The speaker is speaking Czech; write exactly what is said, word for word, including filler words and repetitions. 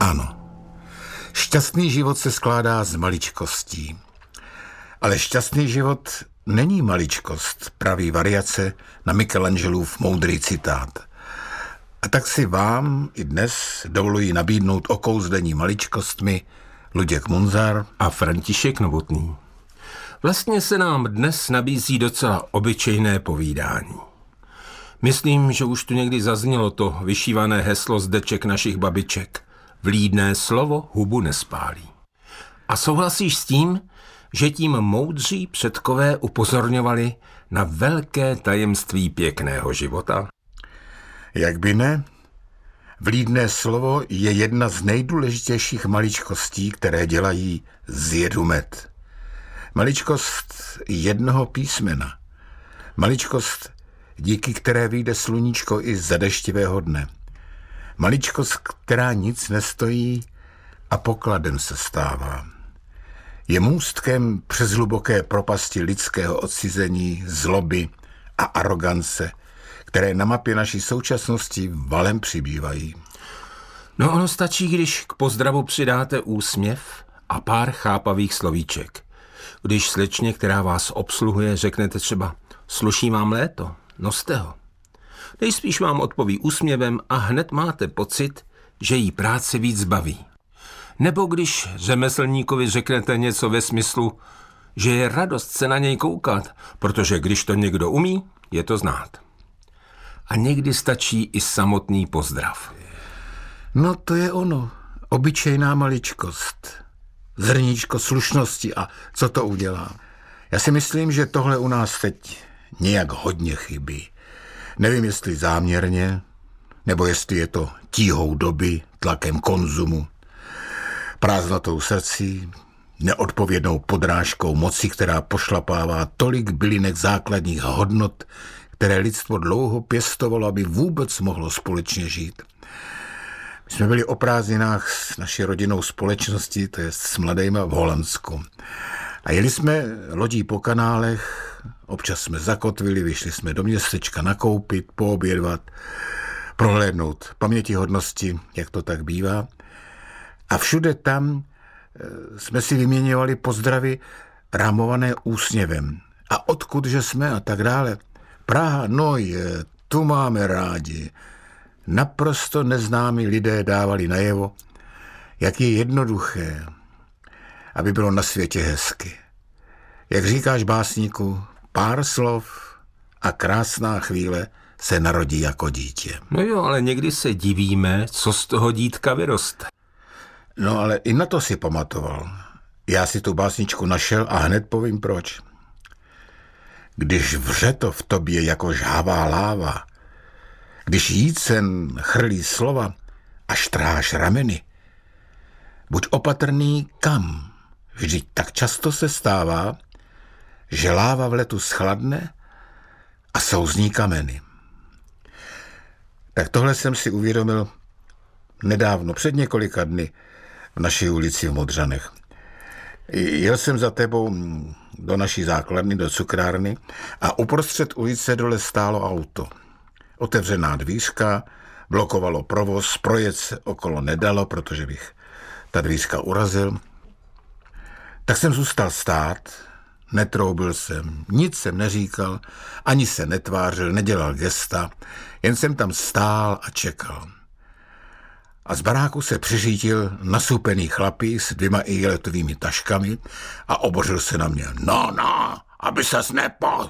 Ano. Šťastný život se skládá z maličkostí. Ale šťastný život není maličkost, praví variace na Michelangelův moudrý citát. A tak si vám i dnes dovoluji nabídnout okouzlení maličkostmi Luděk Munzar a František Novotný. Vlastně se nám dnes nabízí docela obyčejné povídání. Myslím, že už tu někdy zaznělo to vyšívané heslo z deček našich babiček. Vlídné slovo hubu nespálí. A souhlasíš s tím, že tím moudří předkové upozorňovali na velké tajemství pěkného života? Jak by ne? Vlídné slovo je jedna z nejdůležitějších maličkostí, které dělají z jedu med. Maličkost jednoho písmena. Maličkost, díky které vyjde sluníčko i za deštivého dne. Maličkost, která nic nestojí a pokladem se stává. Je můstkem přes hluboké propasti lidského odcizení, zloby a arogance, které na mapě naší současnosti valem přibývají. No ono stačí, když k pozdravu přidáte úsměv a pár chápavých slovíček. Když slečně, která vás obsluhuje, řeknete třeba sluší vám léto, noste ho. Nejspíš vám odpoví úsměvem a hned máte pocit, že jí práce víc baví. Nebo když řemeslníkovi řeknete něco ve smyslu, že je radost se na něj koukat, protože když to někdo umí, je to znát. A někdy stačí i samotný pozdrav. No to je ono, obyčejná maličkost. Zrníčko slušnosti a co to udělá. Já si myslím, že tohle u nás teď nějak hodně chybí. Nevím, jestli záměrně, nebo jestli je to tíhou doby, tlakem konzumu, prázdnotou srdcí, neodpovědnou podrážkou moci, která pošlapává tolik bylinek základních hodnot, které lidstvo dlouho pěstovalo, aby vůbec mohlo společně žít. My jsme byli o prázdninách s naší rodinnou společností, to je s mladejma v Holandsku. A jeli jsme lodí po kanálech, občas jsme zakotvili, vyšli jsme do městečka nakoupit, poobědvat, prohlédnout pamětihodnosti, jak to tak bývá. A všude tam jsme si vyměňovali pozdravy rámované úsměvem. A odkud, že jsme a tak dále. Praha, no je, tu máme rádi. Naprosto neznámí lidé dávali najevo, jak je jednoduché, aby bylo na světě hezky. Jak říkáš básníku, pár slov a krásná chvíle se narodí jako dítě. No jo, ale někdy se divíme, co z toho dítka vyroste. No ale i na to si pamatoval. Já si tu básničku našel a hned povím proč. Když vře to v tobě jako žhavá láva, když jícen chrlí slova a štráš rameny, buď opatrný kam, vždyť tak často se stává, že láva v letu schladne a souzní kameny. Tak tohle jsem si uvědomil nedávno, před několika dny, v naší ulici v Modřanech. Jel jsem za tebou do naší základny, do cukrárny a uprostřed ulice dole stálo auto. Otevřená dvířka, blokovalo provoz, projet se okolo nedalo, protože bych ta dvířka urazil. Tak jsem zůstal stát, netroubil jsem, nic jsem neříkal, ani se netvářil, nedělal gesta, jen jsem tam stál a čekal. A z baráku se přiřítil nasupený chlapík s dvěma igiletovými taškami a obořil se na mě. No, no, aby ses nepo,